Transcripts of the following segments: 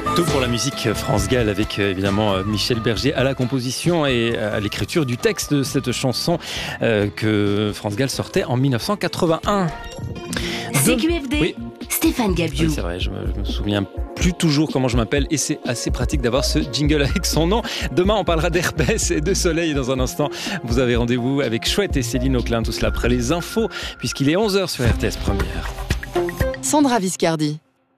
Tout pour la musique France Gall avec évidemment Michel Berger à la composition et à l'écriture du texte de cette chanson que France Gall sortait en 1981. CQFD, oui. Stéphane Gabiou. Oui, c'est vrai, je me souviens plus toujours comment je m'appelle et c'est assez pratique d'avoir ce jingle avec son nom. Demain, on parlera d'herpès et de soleil. Dans un instant, vous avez rendez-vous avec Chouette et Céline Auclin. Tout cela après les infos, puisqu'il est 11h sur RTS Première. Sandra Viscardi.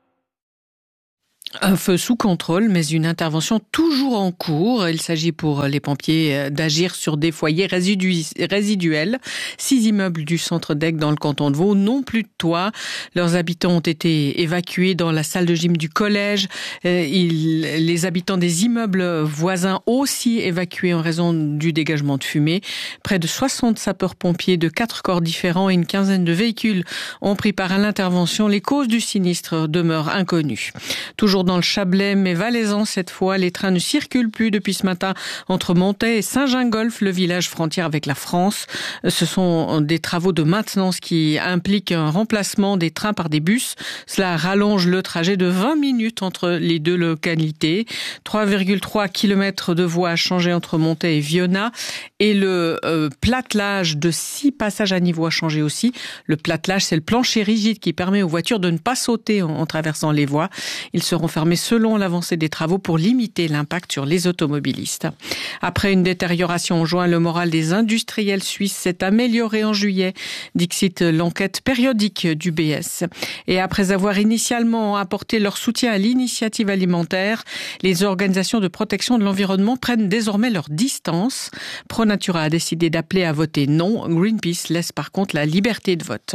Un feu sous contrôle, mais une intervention toujours en cours. Il s'agit pour les pompiers d'agir sur des foyers résiduels. 6 immeubles du centre d'Aigues dans le canton de Vaud n'ont plus de toit. Leurs habitants ont été évacués dans la salle de gym du collège. Les habitants des immeubles voisins aussi évacués en raison du dégagement de fumée. Près de 60 sapeurs-pompiers de 4 corps différents et une quinzaine de véhicules ont pris part à l'intervention. Les causes du sinistre demeurent inconnues. Toujours dans le Chablais, mais valaisan cette fois. Les trains ne circulent plus depuis ce matin entre Montaix et Saint-Gingolph, le village frontière avec la France. Ce sont des travaux de maintenance qui impliquent un remplacement des trains par des bus. Cela rallonge le trajet de 20 minutes entre les deux localités. 3,3 km de voies à changer entre Montaix et Vionnat. Et le platelage de 6 passages à niveau a changé aussi. Le platelage, c'est le plancher rigide qui permet aux voitures de ne pas sauter en traversant les voies. Ils seront fermés selon l'avancée des travaux pour limiter l'impact sur les automobilistes. Après une détérioration en juin, le moral des industriels suisses s'est amélioré en juillet, dixit l'enquête périodique du BS. Et après avoir initialement apporté leur soutien à l'initiative alimentaire, les organisations de protection de l'environnement prennent désormais leur distance. ProNatura a décidé d'appeler à voter non. Greenpeace laisse par contre la liberté de vote.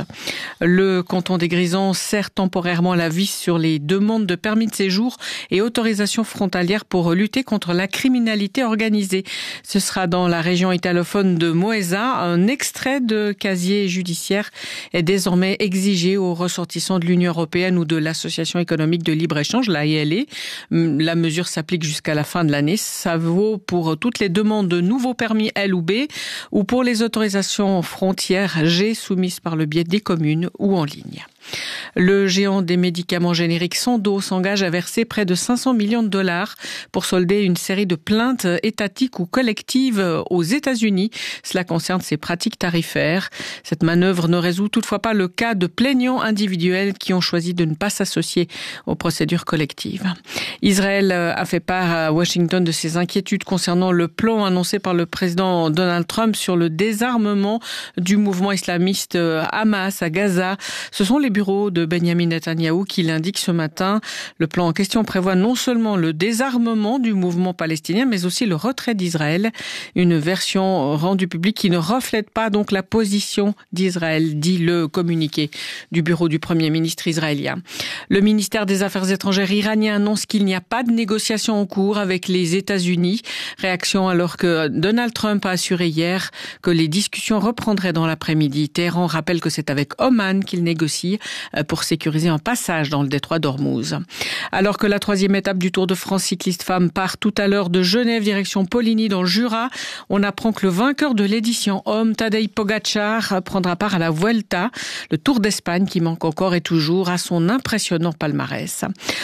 Le canton des Grisons serre temporairement la vis sur les demandes de permis de séjour et autorisation frontalière pour lutter contre la criminalité organisée. Ce sera dans la région italophone de Moesa. Un extrait de casier judiciaire est désormais exigé aux ressortissants de l'Union européenne ou de l'Association économique de libre-échange, la AELE. La mesure s'applique jusqu'à la fin de l'année. Ça vaut pour toutes les demandes de nouveaux permis L ou B ou pour les autorisations frontières G soumises par le biais des communes ou en ligne. Le géant des médicaments génériques Sandoz s'engage à verser près de 500 millions de dollars pour solder une série de plaintes étatiques ou collectives aux États-Unis. Cela concerne ses pratiques tarifaires. Cette manœuvre ne résout toutefois pas le cas de plaignants individuels qui ont choisi de ne pas s'associer aux procédures collectives. Israël a fait part à Washington de ses inquiétudes concernant le plan annoncé par le président Donald Trump sur le désarmement du mouvement islamiste Hamas à Gaza. Ce sont les bureaux de Benjamin Netanyahou qui l'indiquent ce matin. Le plan en question prévoit non seulement le désarmement du mouvement palestinien, mais aussi le retrait d'Israël. Une version rendue publique qui ne reflète pas donc la position d'Israël, dit le communiqué du bureau du Premier ministre israélien. Le ministère des Affaires étrangères iranien annonce qu'il n'y a pas de négociations en cours avec les États-Unis. Réaction alors que Donald Trump a assuré hier que les discussions reprendraient dans l'après-midi. Téhéran rappelle que c'est avec Oman qu'il négocie pour sécuriser un passage dans le détroit d'Ormuz. Alors que la 3e étape du Tour de France cycliste femmes part tout à l'heure de Genève direction Poligny dans le Jura, on apprend que le vainqueur de l'édition homme, Tadej Pogačar, prendra part à la Vuelta, le Tour d'Espagne qui manque encore et toujours à son impressionnant palmarès.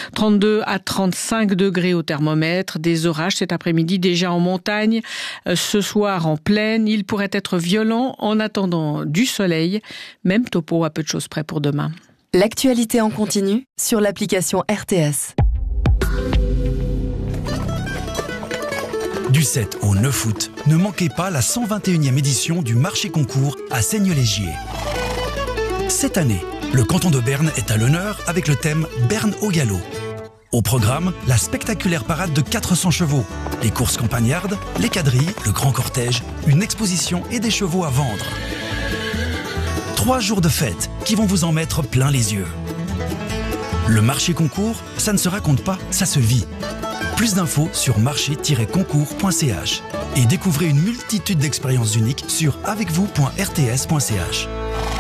32 à 35 degrés au thermomètre, des orages cet après-midi déjà en montagne, ce soir en plaine, il pourrait être violent en attendant du soleil, même topo à peu de choses près pour demain. L'actualité en continu sur l'application RTS. Du 7 au 9 août, ne manquez pas la 121e édition du marché concours à Seigne-Légier. Cette année, le canton de Berne est à l'honneur avec le thème Berne au galop. Au programme, la spectaculaire parade de 400 chevaux, les courses campagnardes, les quadrilles, le grand cortège, une exposition et des chevaux à vendre. 3 jours de fête qui vont vous en mettre plein les yeux. Le marché concours, ça ne se raconte pas, ça se vit. Plus d'infos sur marché-concours.ch et découvrez une multitude d'expériences uniques sur avecvous.rts.ch.